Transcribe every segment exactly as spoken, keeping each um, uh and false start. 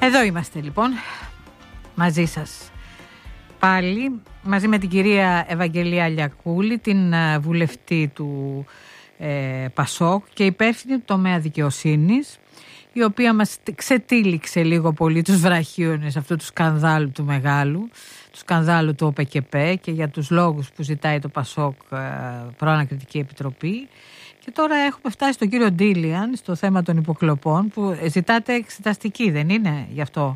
Εδώ είμαστε λοιπόν, μαζί σας πάλι, μαζί με την κυρία Ευαγγελία Λιακούλη, την βουλευτή του ε, Πασόκ και υπεύθυνη του τομέα δικαιοσύνης, η οποία μας ξετύλιξε λίγο πολύ τους βραχίονες αυτού του σκανδάλου του μεγάλου, του σκανδάλου του ΟΠΕΚΕΠΕ και για τους λόγους που ζητάει το Πασόκ ε, προανακριτική επιτροπή. Και τώρα έχουμε φτάσει στον κύριο Ντίλιαν στο θέμα των υποκλοπών που ζητάτε εξεταστική, δεν είναι γι' αυτό,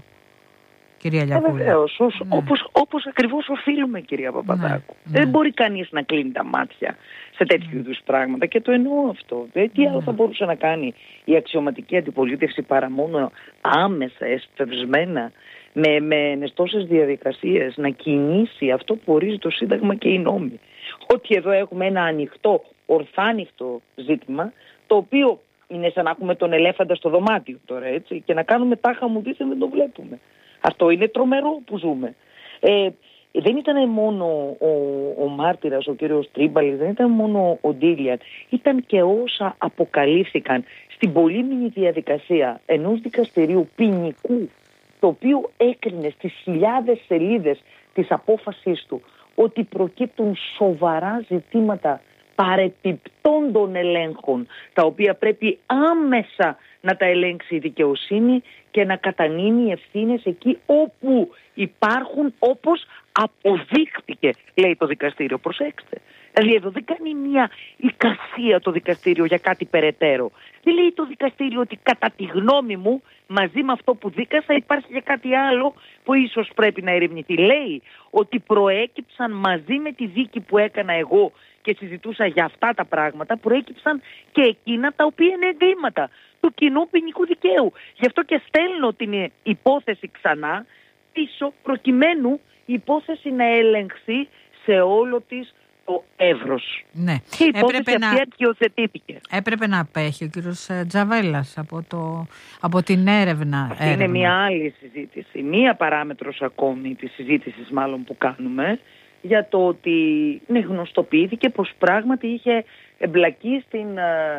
κυρία Λιακούλη? Ε, βεβαίως, ως, ναι. όπως, όπως ακριβώς οφείλουμε, κυρία Παπαδάκου. Ναι, δεν ναι. μπορεί κανείς να κλείνει τα μάτια σε τέτοιου ναι. είδους πράγματα και το εννοώ αυτό. Δεν, τι ναι. άλλο θα μπορούσε να κάνει η αξιωματική αντιπολίτευση παρά μόνο άμεσα, εσπευσμένα, με, με τόσες διαδικασίες να κινήσει αυτό που ορίζει το Σύνταγμα και οι νόμοι. Ότι εδώ έχουμε ένα ανοιχτό, ορθάνυχτο ζήτημα, το οποίο είναι σαν να έχουμε τον ελέφαντα στο δωμάτιο τώρα, έτσι, και να κάνουμε τάχα μου δίθεν δεν το βλέπουμε. Αυτό είναι τρομερό που ζούμε. Ε, δεν ήταν μόνο ο, ο μάρτυρας, ο κύριος Τρίμπαλης, δεν ήταν μόνο ο Ντίλιαν, ήταν και όσα αποκαλύφθηκαν στην πολύμηνη διαδικασία ενός δικαστηρίου ποινικού, το οποίο έκρινε στις χιλιάδες σελίδες της απόφασής του ότι προκύπτουν σοβαρά ζητήματα παρεπιπτόντων ελέγχων, τα οποία πρέπει άμεσα να τα ελέγξει η δικαιοσύνη και να κατανείμει ευθύνες εκεί όπου υπάρχουν, όπως αποδείχτηκε, λέει το δικαστήριο. Προσέξτε. Δηλαδή εδώ δεν κάνει μια εικασία το δικαστήριο για κάτι περαιτέρω. Δεν λέει το δικαστήριο ότι κατά τη γνώμη μου μαζί με αυτό που δίκασα υπάρχει και κάτι άλλο που ίσως πρέπει να ερευνηθεί. Λέει ότι προέκυψαν μαζί με τη δίκη που έκανα εγώ και συζητούσα για αυτά τα πράγματα, προέκυψαν και εκείνα τα οποία είναι εγκλήματα του κοινού ποινικού δικαίου. Γι' αυτό και στέλνω την υπόθεση ξανά πίσω, προκειμένου η υπόθεση να ελεγχθεί σε όλο της το εύρος. Ναι. Και η υπόθεση έπρεπε αυτή να... αρχιοθετήθηκε. Έπρεπε να απέχει ο κύριος Τζαβέλας από, το... από την έρευνα. Αυτή έρευνα. Είναι μια άλλη συζήτηση. Μία παράμετρος ακόμη της συζήτησης μάλλον που κάνουμε, για το ότι ναι, γνωστοποιήθηκε πως πράγματι είχε εμπλακεί στην,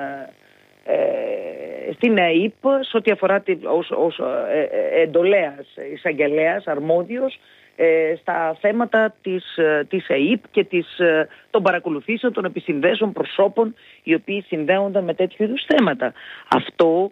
ε, στην ΕΕΠ σε ό,τι αφορά τη, ως, ως ε, εντολέας, εισαγγελέας, αρμόδιος ε, στα θέματα της, της ΕΕΠ και της, των παρακολουθήσεων των επισυνδέσεων προσώπων οι οποίοι συνδέονταν με τέτοιου είδους θέματα. Αυτό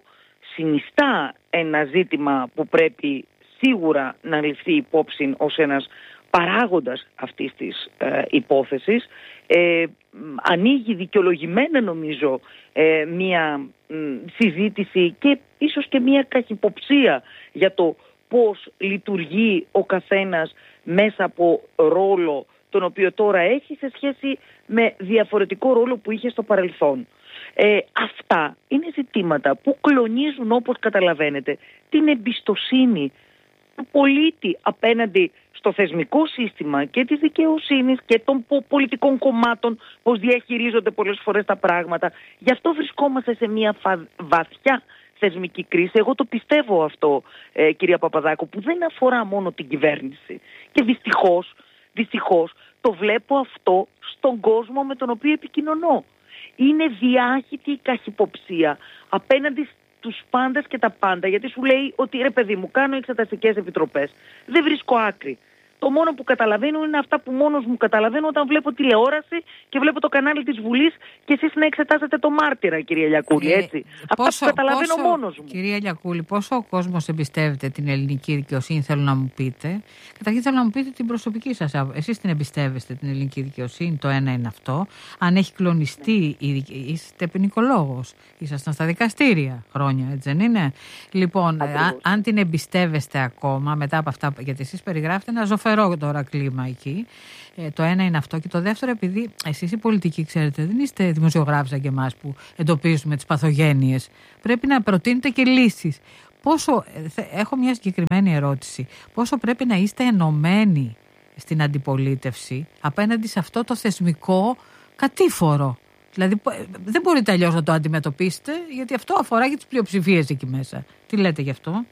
συνιστά ένα ζήτημα που πρέπει σίγουρα να ληφθεί υπόψη ως ένας παράγοντας αυτής της ε, υπόθεσης. Ε, ανοίγει δικαιολογημένα νομίζω ε, μια μ, συζήτηση και ίσως και μια καχυποψία για το πώς λειτουργεί ο καθένας μέσα από ρόλο τον οποίο τώρα έχει σε σχέση με διαφορετικό ρόλο που είχε στο παρελθόν. Ε, αυτά είναι ζητήματα που κλονίζουν, όπως καταλαβαίνετε, την εμπιστοσύνη του πολίτη απέναντι στο θεσμικό σύστημα και της δικαιοσύνης και των πολιτικών κομμάτων, πώς διαχειρίζονται πολλές φορές τα πράγματα. Γι' αυτό βρισκόμαστε σε μια φα... βαθιά θεσμική κρίση. Εγώ το πιστεύω αυτό, ε, κυρία Παπαδάκου, που δεν αφορά μόνο την κυβέρνηση. Και δυστυχώς, δυστυχώς το βλέπω αυτό στον κόσμο με τον οποίο επικοινωνώ. Είναι διάχυτη η καχυποψία απέναντι τους πάντες και τα πάντα, γιατί σου λέει ότι ρε παιδί μου κάνω εξεταστικές επιτροπές, δεν βρίσκω άκρη. Το μόνο που καταλαβαίνω είναι αυτά που μόνος μου καταλαβαίνω όταν βλέπω τηλεόραση και βλέπω το κανάλι της Βουλής και εσείς να εξετάζετε το μάρτυρα, κυρία Λιακούλη, έτσι. Ε, αυτά πόσο, που καταλαβαίνω πόσο, μόνος μου. Κυρία Λιακούλη, πόσο ο κόσμος εμπιστεύεται την ελληνική δικαιοσύνη, θέλω να μου πείτε. Καταρχήν θέλω να μου πείτε την προσωπική σας. Εσείς την εμπιστεύεστε την ελληνική δικαιοσύνη, το ένα είναι αυτό. Αν έχει κλονιστεί, είστε ποινικολόγος, ήσασταν στα δικαστήρια χρόνια, έτσι δεν είναι? Λοιπόν, α, αν την εμπιστεύεστε ακόμα μετά από αυτά, γιατί εσείς περιγράφετε ένα ζωφερό τώρα κλίμα εκεί. Ε, το ένα είναι αυτό. Και το δεύτερο, επειδή εσείς οι πολιτικοί, ξέρετε, δεν είστε δημοσιογράφοι σαν και εμάς που εντοπίζουμε τις παθογένειες. Πρέπει να προτείνετε και λύσεις. Πόσο, έχω μια συγκεκριμένη ερώτηση. Πόσο πρέπει να είστε ενωμένοι στην αντιπολίτευση απέναντι σε αυτό το θεσμικό κατήφορο? Δηλαδή δεν μπορείτε αλλιώς να το αντιμετωπίσετε, γιατί αυτό αφορά και τις πλειοψηφίες εκεί μέσα. Τι λέτε γι' αυτό?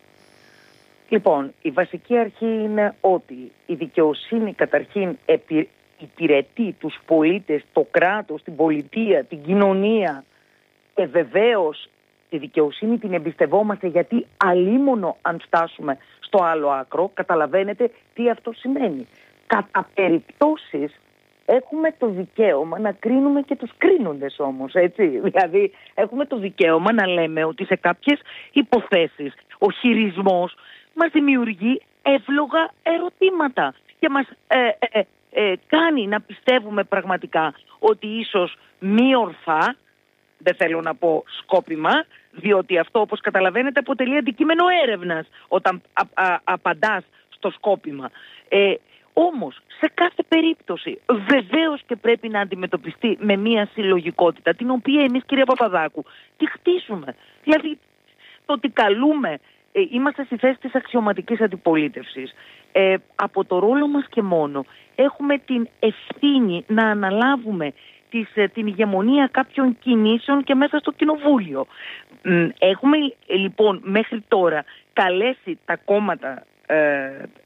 Λοιπόν, η βασική αρχή είναι ότι η δικαιοσύνη καταρχήν επι, υπηρετεί τους πολίτες, το κράτος, την πολιτεία, την κοινωνία και βεβαίως τη δικαιοσύνη την εμπιστευόμαστε γιατί αλίμονο αν φτάσουμε στο άλλο άκρο, καταλαβαίνετε τι αυτό σημαίνει. Κατά περιπτώσεις έχουμε το δικαίωμα να κρίνουμε και τους κρίνοντες όμως, έτσι. Δηλαδή έχουμε το δικαίωμα να λέμε ότι σε κάποιες υποθέσεις ο χειρισμός μας δημιουργεί εύλογα ερωτήματα και μας ε, ε, ε, κάνει να πιστεύουμε πραγματικά ότι ίσως μη ορθά, δεν θέλω να πω σκόπιμα, διότι αυτό όπως καταλαβαίνετε αποτελεί αντικείμενο έρευνας όταν α, α, απαντάς στο σκόπιμα. Ε, όμως σε κάθε περίπτωση βεβαίως και πρέπει να αντιμετωπιστεί με μια συλλογικότητα την οποία εμείς, κυρία Παπαδάκου, τη χτίσουμε. Δηλαδή το ότι καλούμε, ε, είμαστε στη θέση της αξιωματικής αντιπολίτευσης, ε, από το ρόλο μας και μόνο έχουμε την ευθύνη να αναλάβουμε της, την ηγεμονία κάποιων κινήσεων και μέσα στο κοινοβούλιο. Έχουμε λοιπόν μέχρι τώρα καλέσει τα κόμματα ε,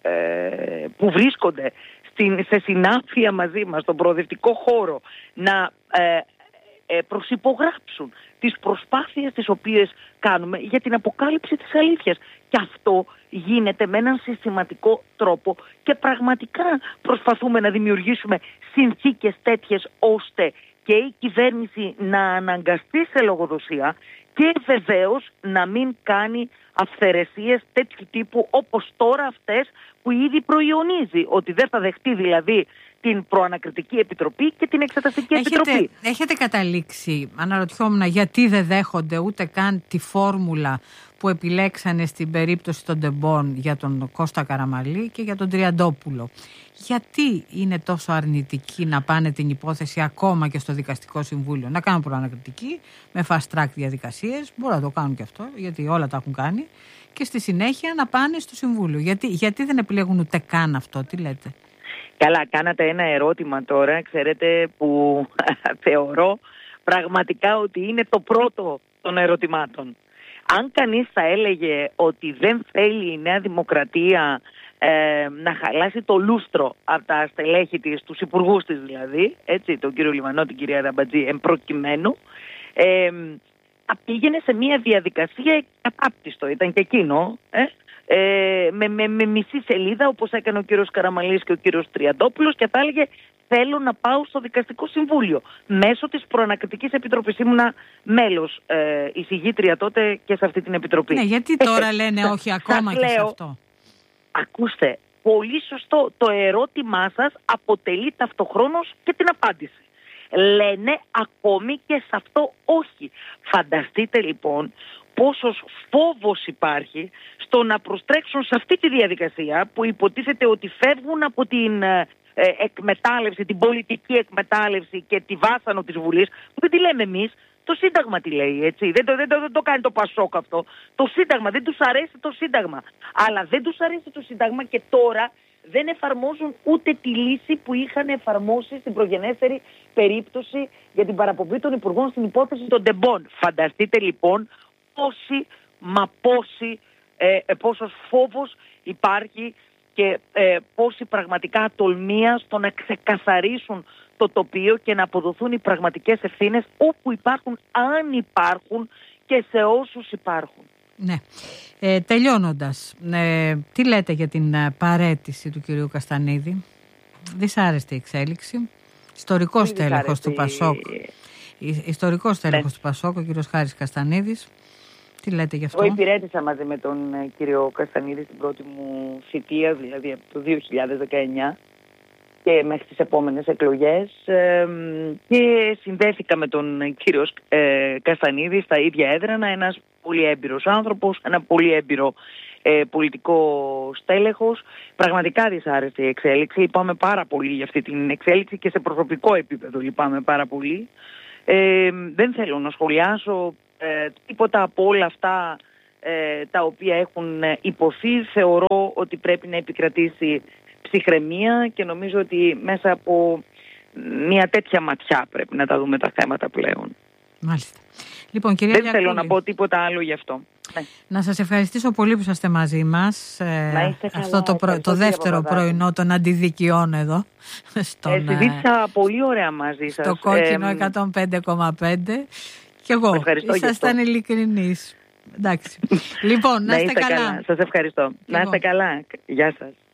ε, που βρίσκονται στην, σε συνάφεια μαζί μας στον προοδευτικό χώρο να ε, ε, προσυπογράψουν τις προσπάθειες τις οποίες κάνουμε για την αποκάλυψη της αλήθειας. Και αυτό γίνεται με έναν συστηματικό τρόπο και πραγματικά προσπαθούμε να δημιουργήσουμε συνθήκες τέτοιες ώστε και η κυβέρνηση να αναγκαστεί σε λογοδοσία και βεβαίως να μην κάνει αυθαιρεσίες τέτοιου τύπου όπως τώρα αυτές που ήδη προϊονίζει, ότι δεν θα δεχτεί δηλαδή την προανακριτική επιτροπή και την εξεταστική έχετε, επιτροπή. Έχετε καταλήξει, αναρωτιόμουν, γιατί δεν δέχονται ούτε καν τη φόρμουλα που επιλέξανε στην περίπτωση των Ντεμπών για τον Κώστα Καραμαλή και για τον Τριαντόπουλο. Γιατί είναι τόσο αρνητικοί να πάνε την υπόθεση ακόμα και στο Δικαστικό Συμβούλιο? Να κάνουν προανακριτική με fast track διαδικασίες, μπορούν να το κάνουν και αυτό, γιατί όλα τα έχουν κάνει, και στη συνέχεια να πάνε στο Συμβούλιο. Γιατί, γιατί δεν επιλέγουν ούτε καν αυτό, τι λέτε? Καλά, κάνατε ένα ερώτημα τώρα, ξέρετε, που θεωρώ πραγματικά ότι είναι το πρώτο των ερωτημάτων. Αν κανείς θα έλεγε ότι δεν θέλει η Νέα Δημοκρατία ε, να χαλάσει το λούστρο από τα στελέχη της, τους υπουργούς της δηλαδή, έτσι, τον κύριο Λιβανό, την κυρία Ραμπατζή, εμπροκειμένου, ε, πήγαινε σε μια διαδικασία κατάπτυστο, ήταν και εκείνο, ε, ε, με, με, με μισή σελίδα όπως έκανε ο κύριος Καραμαλής και ο κύριος Τριαντόπουλος, και θα έλεγε θέλω να πάω στο Δικαστικό Συμβούλιο μέσω της Προανακριτικής Επιτροπής. Ήμουνα μέλος ε, εισηγήτρια τότε και σε αυτή την επιτροπή. Ναι, γιατί τώρα λένε όχι ακόμα και σε αυτό? Ακούστε, πολύ σωστό. Το ερώτημά σας αποτελεί ταυτοχρόνως και την απάντηση. Λένε ακόμη και σε αυτό όχι. Φανταστείτε λοιπόν πόσος φόβος υπάρχει στο να προστρέξουν σε αυτή τη διαδικασία που υποτίθεται ότι φεύγουν από την ε, εκμετάλλευση, την πολιτική εκμετάλλευση και τη βάσανο της Βουλής, που δεν τη λέμε εμείς, το Σύνταγμα τη λέει, έτσι. Δεν το, δεν το, δεν το κάνει το Πασόκ αυτό. Το Σύνταγμα, δεν τους αρέσει το Σύνταγμα. Αλλά δεν τους αρέσει το Σύνταγμα και τώρα δεν εφαρμόζουν ούτε τη λύση που είχαν εφαρμόσει στην προγενέστερη περίπτωση για την παραπομπή των υπουργών στην υπόθεση των Ντεμπών. Φανταστείτε λοιπόν πόσοι, μα πόσοι, ε, ε, πόσος φόβος υπάρχει και ε, πόση πραγματικά ατολμία στο να ξεκαθαρίσουν το τοπίο και να αποδοθούν οι πραγματικές ευθύνες όπου υπάρχουν, αν υπάρχουν, και σε όσους υπάρχουν. Ναι. Ε, τελειώνοντας, ε, τι λέτε για την παραίτηση του κυρίου Καστανίδη? Δυσάρεστη εξέλιξη. Ιστορικός τέλεχος του Πασόκ. Ιστορικός τέλεχος ναι. του Πασόκ, ο κύριος Χάρης Καστανίδης. Τι λέτε γι' αυτό? Εγώ υπηρέτησα μαζί με τον κύριο Καστανίδη στην πρώτη μου θητεία, δηλαδή από το δύο χιλιάδες δεκαεννιά και μέχρι τις επόμενες εκλογές, ε, και συνδέθηκα με τον κύριο ε, Καστανίδη στα ίδια έδρανα, ένας πολύ έμπειρος άνθρωπος, ένα πολύ έμπειρο ε, πολιτικό στέλεχος. Πραγματικά δυσάρεστη η εξέλιξη. Λυπάμαι πάρα πολύ για αυτή την εξέλιξη και σε προσωπικό επίπεδο λυπάμαι πάρα πολύ. Ε, δεν θέλω να σχολιάσω ε, τίποτα από όλα αυτά ε, τα οποία έχουν υποθεί. Θεωρώ ότι πρέπει να επικρατήσει ψυχραιμία και νομίζω ότι μέσα από μια τέτοια ματιά πρέπει να τα δούμε τα θέματα πλέον. Μάλιστα. Λοιπόν, κυρία Δεν Λιακούλη, θέλω να πω τίποτα άλλο γι' αυτό. Ναι. Να σας ευχαριστήσω πολύ που είστε μαζί μας. Ε, αυτό το, προ, το δεύτερο πρωινό των αντιδικιών εδώ. Στον, ε, συζήτησα πολύ ωραία μαζί σας. Στο κόκκινο εκατόν πέντε κόμμα πέντε Κι εγώ. Ευχαριστώ. Ήσασταν ειλικρινείς. Εντάξει. Λοιπόν, να είστε, να είστε καλά. καλά. Σας ευχαριστώ. Να είστε καλά. Γεια σας.